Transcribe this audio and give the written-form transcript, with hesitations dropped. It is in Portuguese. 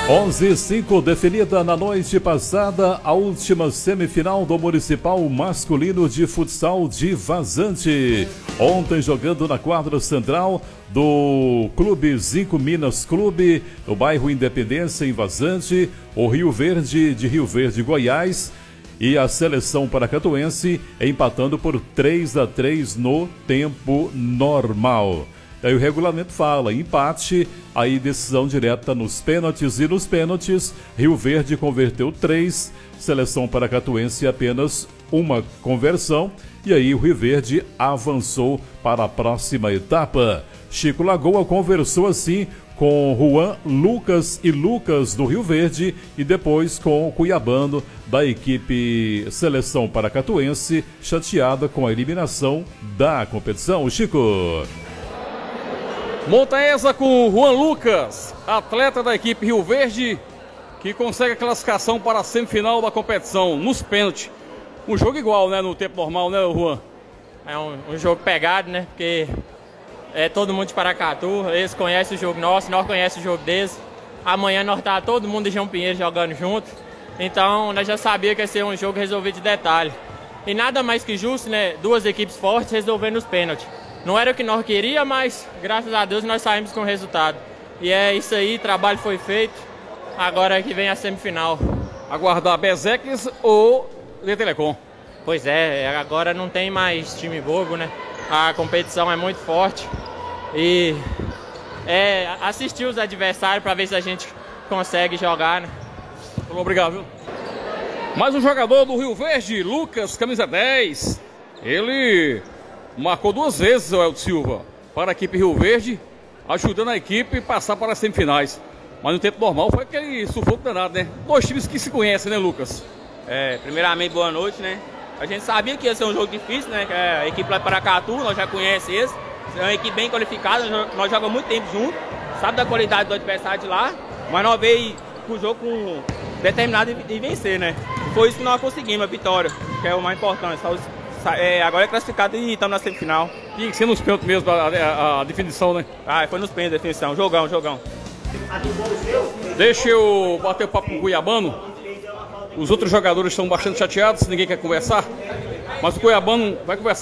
11:05, definida na noite passada a última semifinal do Municipal Masculino de Futsal de Vazante. Ontem, jogando na quadra central do Clube Zinco Minas Clube, no bairro Independência, em Vazante, o Rio Verde de Rio Verde, Goiás, e a seleção paracatuense empatando por 3-3 no tempo normal. Aí o regulamento fala, empate, aí decisão direta nos pênaltis, e nos pênaltis, Rio Verde converteu 3, seleção paracatuense apenas uma conversão, e aí o Rio Verde avançou para a próxima etapa. Chico Lagoa conversou assim com Juan, Lucas e Lucas do Rio Verde, e depois com o Cuiabano da equipe seleção paracatuense, chateada com a eliminação da competição. Chico. Montanhesa com Juan Lucas, atleta da equipe Rio Verde, que consegue a classificação para a semifinal da competição, nos pênaltis. Um jogo igual, né, no tempo normal, né, Juan? É um jogo pegado, né, porque é todo mundo de Paracatu, eles conhecem o jogo nosso, nós conhecemos o jogo deles. Amanhã nós tá todo mundo de João Pinheiro jogando junto, então nós já sabíamos que ia ser um jogo resolvido de detalhe. E nada mais que justo, né, duas equipes fortes resolvendo os pênaltis. Não era o que nós queríamos, mas graças a Deus nós saímos com o resultado. E é isso aí, trabalho foi feito, agora que vem a semifinal. Aguardar Bezeques ou Le Telecom? Pois é, agora não tem mais time bobo, né? A competição é muito forte e assistir os adversários para ver se a gente consegue jogar, né? Obrigado, viu? Mais um jogador do Rio Verde, Lucas, camisa 10. Ele marcou 2 vezes o Elton Silva para a equipe Rio Verde, ajudando a equipe a passar para as semifinais. Mas no tempo normal foi aquele sufoco danado, né? 2 times que se conhecem, né, Lucas? Primeiramente, boa noite, né? A gente sabia que ia ser um jogo difícil, né? Que a equipe lá de Paracatu, nós já conhecemos eles. É uma equipe bem qualificada, nós jogamos muito tempo juntos, sabe da qualidade do adversário de lá, mas nós veio o jogo com determinado de vencer, né? E foi isso que nós conseguimos, a vitória, que é o mais importante. Agora é classificado e estamos na semifinal. Tinha que ser nos pênaltis mesmo a definição, né? Foi nos pênaltis a definição, jogão. Deixa eu bater o papo com o Cuiabano. Os outros jogadores estão bastante chateados, ninguém quer conversar, mas o Cuiabano vai conversar.